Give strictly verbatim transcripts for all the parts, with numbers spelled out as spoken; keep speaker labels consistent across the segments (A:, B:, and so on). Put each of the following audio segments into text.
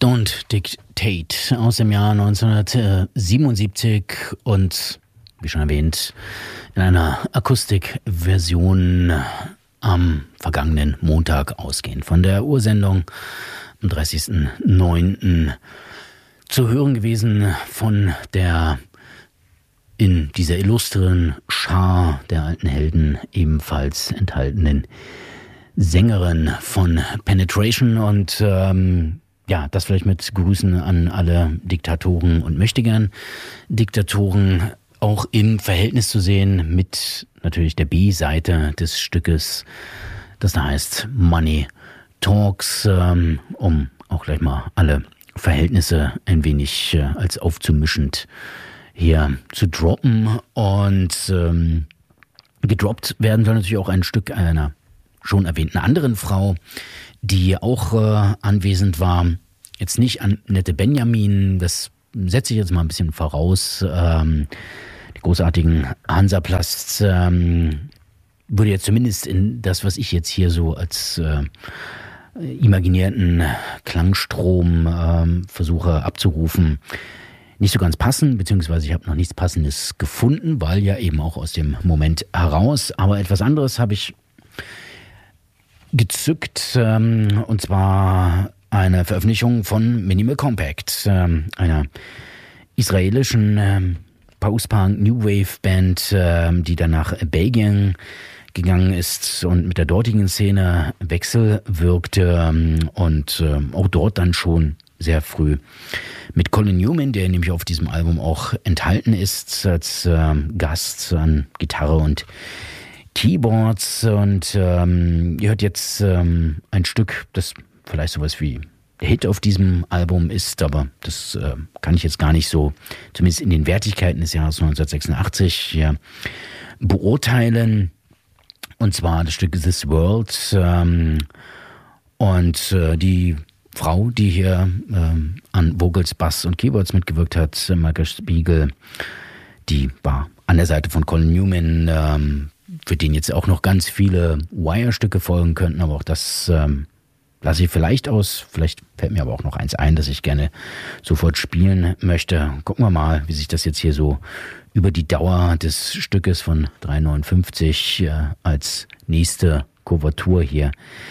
A: Don't Dictate aus dem Jahr neunzehnhundertsiebenundsiebzig und wie schon erwähnt in einer Akustikversion am vergangenen Montag ausgehend von der Ursendung am dreißigsten neunten zu hören gewesen von der in dieser illustren Schar der alten Helden ebenfalls enthaltenen Sängerin von Penetration und ähm, ja, das vielleicht mit Grüßen an alle Diktatoren und Möchtegern Diktatoren auch im Verhältnis zu sehen mit natürlich der B-Seite des Stückes, das da heißt Money Talks, ähm, um auch gleich mal alle Verhältnisse ein wenig äh, als aufzumischend hier zu droppen. Und ähm, gedroppt werden soll natürlich auch ein Stück einer schon erwähnten anderen Frau, die auch äh, anwesend war. Jetzt nicht Annette Benjamin, das setze ich jetzt mal ein bisschen voraus. Ähm, die großartigen Hansaplast ähm, würde jetzt zumindest in das, was ich jetzt hier so als äh, imaginierten Klangstrom ähm, versuche abzurufen, nicht so ganz passen, beziehungsweise ich habe noch nichts Passendes gefunden, weil ja eben auch aus dem Moment heraus. Aber etwas anderes habe ich gezückt, ähm, und zwar eine Veröffentlichung von Minimal Compact, ähm, einer israelischen ähm, Post-Punk New Wave Band, ähm, die dann nach Belgien gegangen ist und mit der dortigen Szene wechselwirkte ähm, und ähm, auch dort dann schon sehr früh mit Colin Newman, der nämlich auf diesem Album auch enthalten ist als ähm, Gast an Gitarre und Keyboards. Und ähm, ihr hört jetzt ähm, ein Stück, das vielleicht sowas wie der Hit auf diesem Album ist, aber das äh, kann ich jetzt gar nicht so, zumindest in den Wertigkeiten des Jahres neunzehnhundertsechsundachtzig, ja, beurteilen. Und zwar das Stück This World. Ähm, und äh, die Frau, die hier ähm, an Vocals, Bass und Keyboards mitgewirkt hat, Michael Spiegel, die war an der Seite von Colin Newman, ähm, für den jetzt auch noch ganz viele Wire-Stücke folgen könnten, aber auch das ähm, lasse ich vielleicht aus. Vielleicht fällt mir aber auch noch eins ein, das ich gerne sofort spielen möchte. Gucken wir mal, wie sich das jetzt hier so über die Dauer des Stückes von drei neunundfünfzig äh, als nächste Kuvertur hier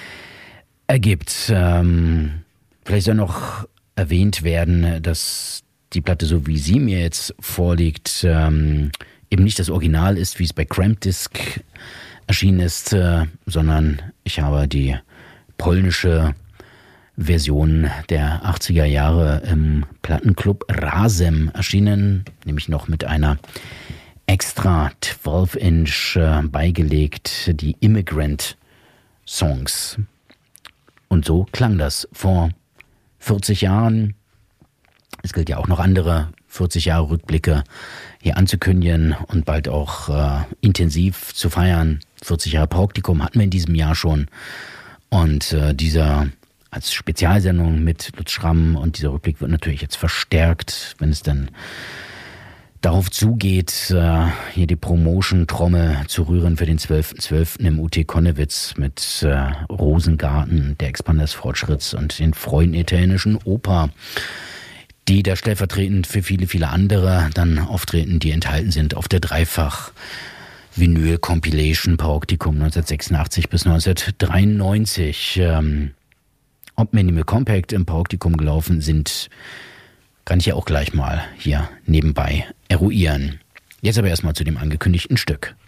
A: ergibt. Ähm, vielleicht soll noch erwähnt werden, dass die Platte, so wie sie mir jetzt vorliegt, ähm, eben nicht das Original ist, wie es bei Cramp Disc erschienen ist, äh, sondern ich habe die polnische Version der achtziger Jahre im Plattenclub Razem erschienen, nämlich noch mit einer extra zwölf Inch äh, beigelegt, die Immigrant Songs. Und so klang das vor vierzig Jahren. Es gilt ja auch noch andere vierzig Jahre Rückblicke hier anzukündigen und bald auch äh, intensiv zu feiern. vierzig Jahre Praktikum hatten wir in diesem Jahr schon. Und äh, dieser als Spezialsendung mit Lutz Schramm und dieser Rückblick wird natürlich jetzt verstärkt, wenn es dann darauf zugeht, äh, hier die Promotion-Trommel zu rühren für den zwölften zwölften im U T Konnewitz mit äh, Rosengarten, der Expanders Fortschritts und den Freunden italienischen Oper, die da stellvertretend für viele, viele andere dann auftreten, die enthalten sind auf der Dreifach Vinyl Compilation Praktikum neunzehnhundertsechsundachtzig bis neunzehnhundertdreiundneunzig. Ähm, ob Minimal Compact im Praktikum gelaufen sind, kann ich ja auch gleich mal hier nebenbei eruieren. Jetzt aber erstmal zu dem angekündigten Stück.